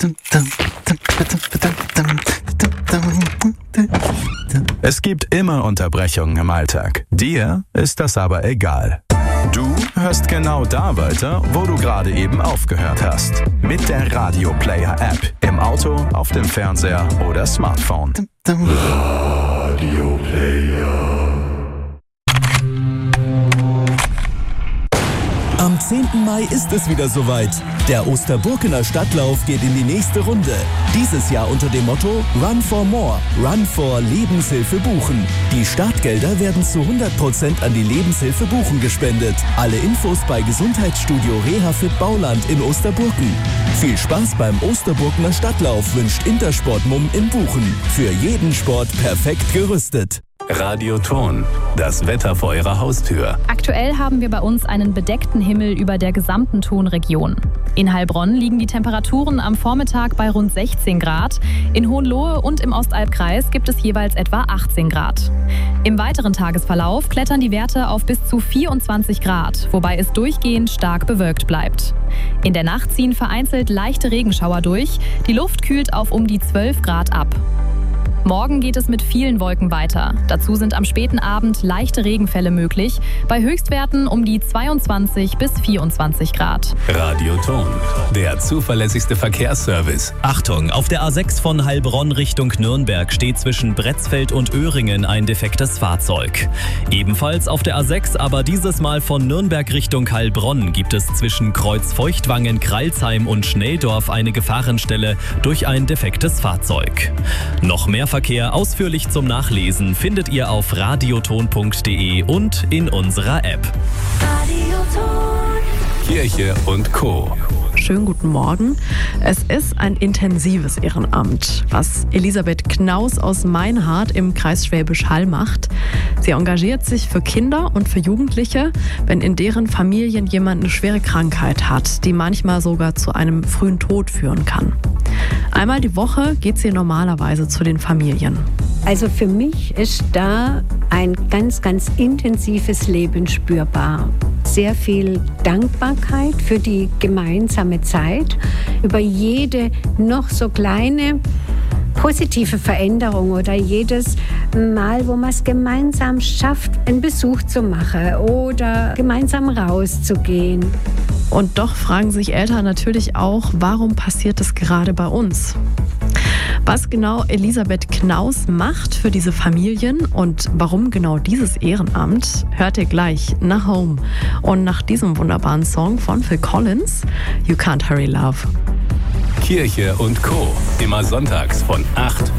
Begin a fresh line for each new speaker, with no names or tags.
Es gibt immer Unterbrechungen im Alltag. Dir ist das aber egal. Du hörst genau da weiter, wo du gerade eben aufgehört hast. Mit der Radio Player App. Im Auto, auf dem Fernseher oder Smartphone. Radio Player.
Am 10. Mai ist es wieder soweit. Der Osterburkener Stadtlauf geht in die nächste Runde. Dieses Jahr unter dem Motto Run for More, Run for Lebenshilfe Buchen. Die Startgelder werden zu 100% an die Lebenshilfe Buchen gespendet. Alle Infos bei Gesundheitsstudio Rehafit Bauland in Osterburken. Viel Spaß beim Osterburkener Stadtlauf wünscht Intersport Mumm in Buchen. Für jeden Sport perfekt gerüstet.
Radioton, das Wetter vor Ihrer Haustür.
Aktuell haben wir bei uns einen bedeckten Himmel über der gesamten Tonregion. In Heilbronn liegen die Temperaturen am Vormittag bei rund 16 Grad. In Hohenlohe und im Ostalbkreis gibt es jeweils etwa 18 Grad. Im weiteren Tagesverlauf klettern die Werte auf bis zu 24 Grad, wobei es durchgehend stark bewölkt bleibt. In der Nacht ziehen vereinzelt leichte Regenschauer durch. Die Luft kühlt auf um die 12 Grad ab. Morgen geht es mit vielen Wolken weiter. Dazu sind am späten Abend leichte Regenfälle möglich, bei Höchstwerten um die 22 bis 24 Grad.
Radioton, der zuverlässigste Verkehrsservice.
Achtung, auf der A6 von Heilbronn Richtung Nürnberg steht zwischen Bretzfeld und Öhringen ein defektes Fahrzeug. Ebenfalls auf der A6, aber dieses Mal von Nürnberg Richtung Heilbronn, gibt es zwischen Kreuzfeuchtwangen, Kreilsheim und Schnelldorf eine Gefahrenstelle durch ein defektes Fahrzeug. Noch mehr Verkehr ausführlich zum Nachlesen findet ihr auf radioton.de und in unserer App.
Radioton.
Kirche und Co.
Schönen guten Morgen. Es ist ein intensives Ehrenamt, was Elisabeth Knaus aus Meinhardt im Kreis Schwäbisch Hall macht. Sie engagiert sich für Kinder und für Jugendliche, wenn in deren Familien jemand eine schwere Krankheit hat, die manchmal sogar zu einem frühen Tod führen kann. Einmal die Woche geht sie normalerweise zu den Familien.
Also für mich ist da ein ganz, ganz intensives Leben spürbar. Sehr viel Dankbarkeit für die gemeinsame Zeit, über jede noch so kleine positive Veränderung oder jedes Mal, wo man es gemeinsam schafft, einen Besuch zu machen oder gemeinsam rauszugehen.
Und doch fragen sich Eltern natürlich auch, warum passiert das gerade bei uns? Was genau Elisabeth Knaus macht für diese Familien und warum genau dieses Ehrenamt, hört ihr gleich nach Home. Und nach diesem wunderbaren Song von Phil Collins, You Can't Hurry Love.
Kirche und Co. Immer sonntags von 8